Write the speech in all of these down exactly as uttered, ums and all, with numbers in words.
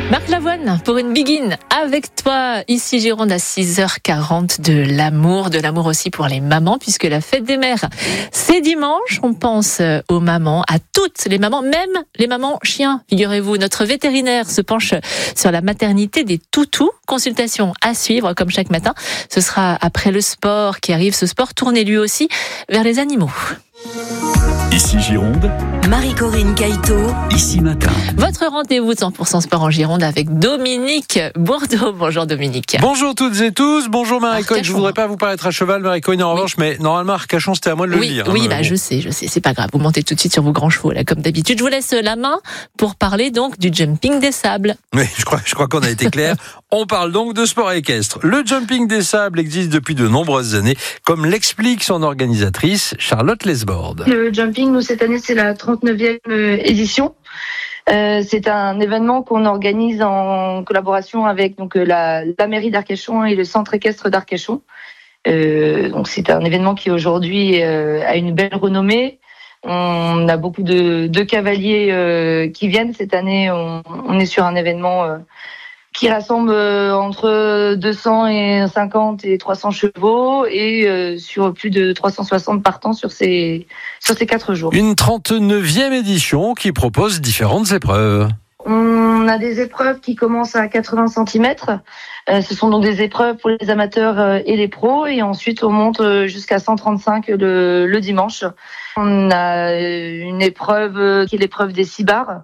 Marc Lavoine pour une begin avec toi, ici Gironde à six heures quarante, de l'amour, de l'amour aussi pour les mamans, puisque la fête des mères, c'est dimanche. On pense aux mamans, à toutes les mamans, même les mamans chiens. Figurez-vous, notre vétérinaire se penche sur la maternité des toutous. Consultation à suivre, comme chaque matin. Ce sera après le sport qui arrive, ce sport tourné lui aussi vers les animaux. Ici Gironde, Marie-Corinne Caïto, ici matin. Votre rendez-vous de cent pour cent sport en Gironde avec Dominique Bourdeau. Bonjour Dominique. Bonjour toutes et tous, bonjour Marie-Corinne. Je voudrais pas vous paraître à cheval, Marie-Corinne, en oui. revanche, mais normalement Arcachon, c'était à moi de le oui, lire. Oui, hein, bah, bon. je sais, je sais, c'est pas grave. Vous montez tout de suite sur vos grands chevaux, là, comme d'habitude. Je vous laisse la main pour parler donc du jumping des sables. Oui, je crois, je crois qu'on a été clair. On parle donc de sport équestre. Le jumping des sables existe depuis de nombreuses années, comme l'explique son organisatrice, Charlotte Lesborde. Le jumping, nous, cette année, c'est la trente-neuvième édition. Euh, c'est un événement qu'on organise en collaboration avec donc la, la mairie d'Arcachon et le centre équestre d'Arcachon. Euh, donc c'est un événement qui aujourd'hui euh, a une belle renommée. On a beaucoup de, de cavaliers euh, qui viennent. Cette année, on, on est sur un événement euh, qui rassemble euh, entre deux cent cinquante et trois cents chevaux et euh, sur plus de trois cent soixante partants sur ces, sur ces quatre jours. Une trente-neuvième édition qui propose différentes épreuves. On a des épreuves qui commencent à quatre-vingts centimètres. Euh, ce sont donc des épreuves pour les amateurs euh, et les pros. Et ensuite, on monte euh, jusqu'à cent trente-cinq le, le dimanche. On a une épreuve euh, qui est l'épreuve des six barres,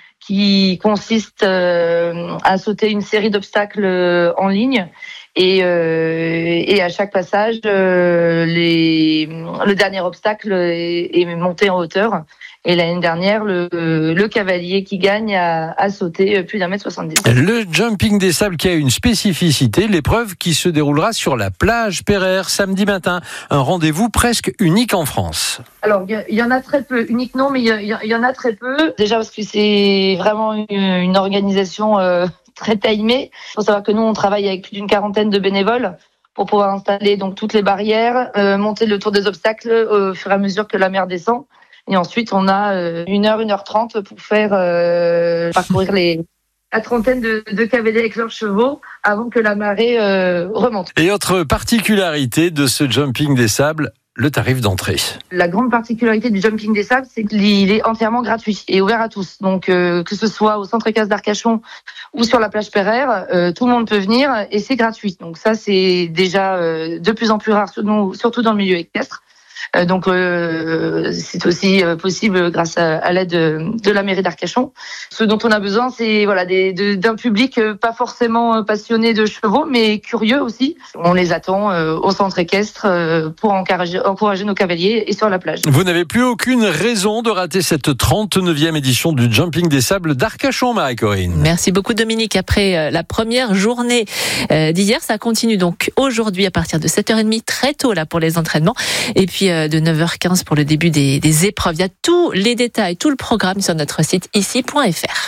qui consiste euh, à sauter une série d'obstacles euh, en ligne. Et, euh, et à chaque passage, euh, les, le dernier obstacle est, est monté en hauteur. Et l'année dernière, le, le cavalier qui gagne a, a sauté plus d'un mètre soixante-dix. Le jumping des sables qui a une spécificité, l'épreuve qui se déroulera sur la plage Pereire samedi matin. Un rendez-vous presque unique en France. Alors, il y, y en a très peu. Unique non, mais il y, y, y en a très peu. Déjà parce que c'est vraiment une, une organisation euh, très timée. Il faut savoir que nous, on travaille avec plus d'une quarantaine de bénévoles pour pouvoir installer donc toutes les barrières, euh, monter le tour des obstacles euh, au fur et à mesure que la mer descend. Et ensuite, on a euh, une heure, une heure trente pour faire euh, parcourir les la trentaine de, de cavaliers avec leurs chevaux avant que la marée euh, remonte. Et autre particularité de ce jumping des sables, le tarif d'entrée. La grande particularité du jumping des sables, c'est qu'il est entièrement gratuit et ouvert à tous. Donc, euh, que ce soit au centre équestre d'Arcachon ou sur la plage Pereire, euh, tout le monde peut venir et c'est gratuit. Donc ça, c'est déjà euh, de plus en plus rare, surtout dans le milieu équestre. Euh, donc euh, c'est aussi euh, possible grâce à, à l'aide de, de la mairie d'Arcachon. Ce dont on a besoin, c'est voilà des, de, d'un public euh, pas forcément passionné de chevaux, mais curieux aussi. On les attend euh, au centre équestre euh, pour encourager, encourager nos cavaliers et sur la plage. Vous n'avez plus aucune raison de rater cette trente-neuvième édition du jumping des sables d'Arcachon, Marie-Corinne. Merci beaucoup Dominique. Après la première journée d'hier, ça continue donc aujourd'hui à partir de sept heures trente, très tôt là pour les entraînements. Et puis de neuf heures quinze pour le début des, des épreuves. Il y a tous les détails, tout le programme sur notre site ici point f r.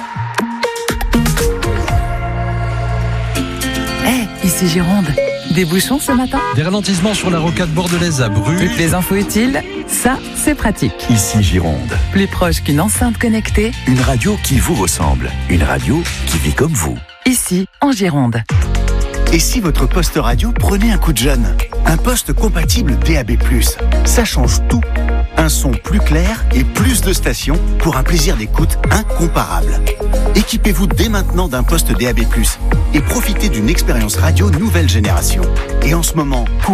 Eh, hey, ici Gironde, des bouchons ce matin? Des ralentissements sur la rocade bordelaise à Bru. Toutes les infos utiles, ça c'est pratique. Ici Gironde, plus proche qu'une enceinte connectée. une radio qui vous ressemble, une radio qui vit comme vous. Ici, en Gironde. Et si votre poste radio prenait un coup de jeune? Un poste compatible D A B plus, ça change tout. Un son plus clair et plus de stations pour un plaisir d'écoute incomparable. Équipez-vous dès maintenant d'un poste D A B plus et profitez d'une expérience radio nouvelle génération. Et en ce moment,